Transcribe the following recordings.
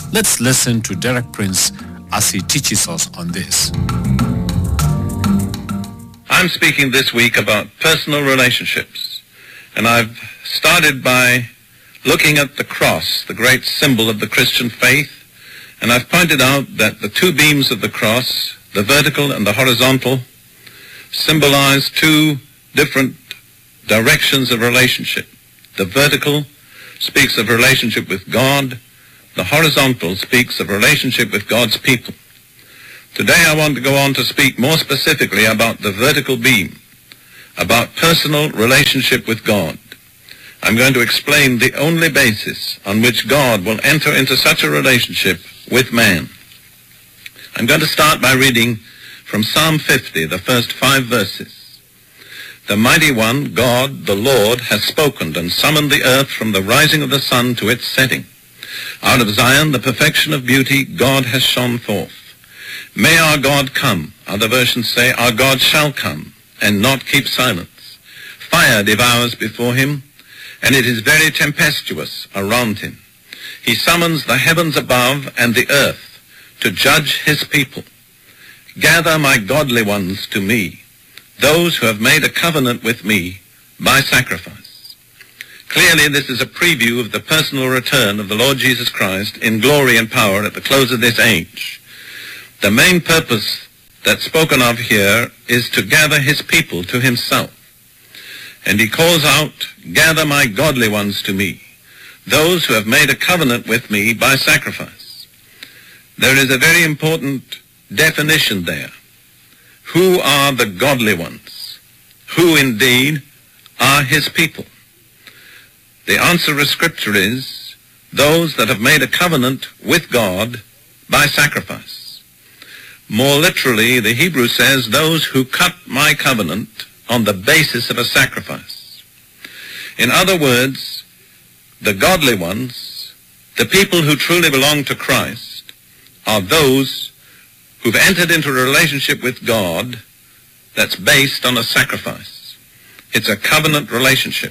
Let's listen to Derek Prince as he teaches us on this. I'm speaking this week about personal relationships, and I've started by looking at the cross, the great symbol of the Christian faith, and I've pointed out that the two beams of the cross, the vertical and the horizontal, symbolize two different directions of relationship. The vertical speaks of relationship with God. The horizontal speaks of relationship with God's people. Today I want to go on to speak more specifically about the vertical beam, about personal relationship with God. I'm going to explain the only basis on which God will enter into such a relationship with man. I'm going to start by reading from Psalm 50, the first 5 verses. The mighty one, God, the Lord, has spoken and summoned the earth from the rising of the sun to its setting. Out of Zion, the perfection of beauty, God has shone forth. May our God come. Other versions say, our God shall come, and not keep silence. Fire devours before him, and it is very tempestuous around him. He summons the heavens above and the earth to judge his people. Gather my godly ones to me, those who have made a covenant with me by sacrifice. Clearly, this is a preview of the personal return of the Lord Jesus Christ in glory and power at the close of this age. The main purpose that's spoken of here is to gather his people to himself. And he calls out, gather my godly ones to me, those who have made a covenant with me by sacrifice. There is a very important definition there. Who are the godly ones? Who indeed are his people? The answer of Scripture is those that have made a covenant with God by sacrifice. More literally, the Hebrew says, those who cut my covenant on the basis of a sacrifice. In other words, the godly ones, the people who truly belong to Christ, are those who've entered into a relationship with God that's based on a sacrifice. It's a covenant relationship.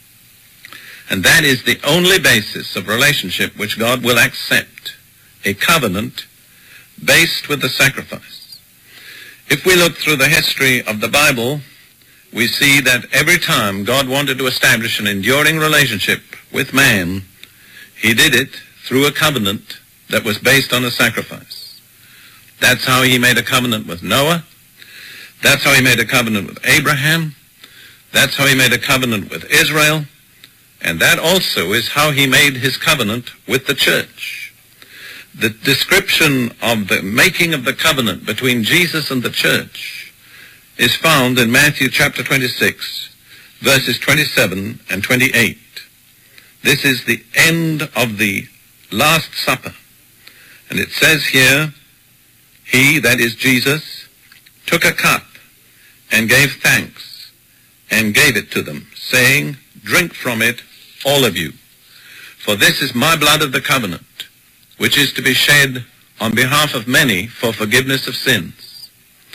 And that is the only basis of relationship which God will accept, a covenant based with the sacrifice. If we look through the history of the Bible, we see that every time God wanted to establish an enduring relationship with man, he did it through a covenant that was based on a sacrifice. That's how he made a covenant with Noah. That's how he made a covenant with Abraham. That's how he made a covenant with Israel. And that also is how he made his covenant with the church. The description of the making of the covenant between Jesus and the church is found in Matthew chapter 26, verses 27 and 28. This is the end of the Last Supper. And it says here, he, that is Jesus, took a cup and gave thanks and gave it to them, saying, drink from it, all of you, for this is my blood of the covenant, which is to be shed on behalf of many for forgiveness of sins.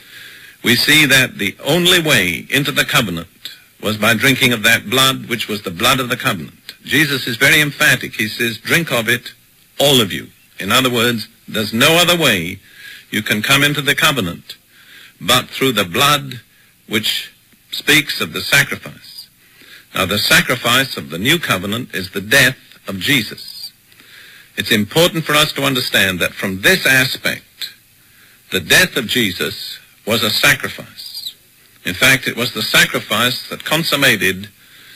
We see that the only way into the covenant was by drinking of that blood, which was the blood of the covenant. Jesus is very emphatic. He says, drink of it, all of you. In other words, there's no other way you can come into the covenant but through the blood which speaks of the sacrifice. Now, the sacrifice of the new covenant is the death of Jesus. It's important for us to understand that from this aspect, the death of Jesus was a sacrifice. In fact, it was the sacrifice that consummated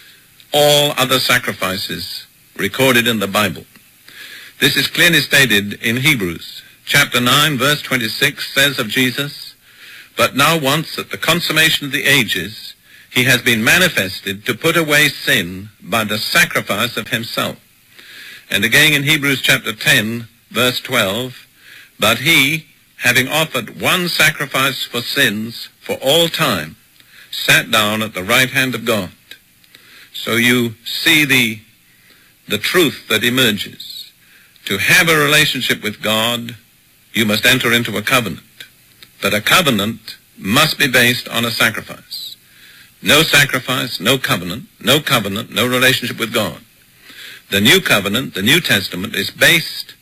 all other sacrifices recorded in the Bible. This is clearly stated in Hebrews. Chapter 9, verse 26 says of Jesus, but now once at the consummation of the ages, he has been manifested to put away sin by the sacrifice of himself. And again in Hebrews chapter 10, verse 12, but he, having offered one sacrifice for sins for all time, sat down at the right hand of God. So you see the truth that emerges. To have a relationship with God, you must enter into a covenant. But a covenant must be based on a sacrifice. No sacrifice, no covenant, no relationship with God. The new covenant, the New Testament, is based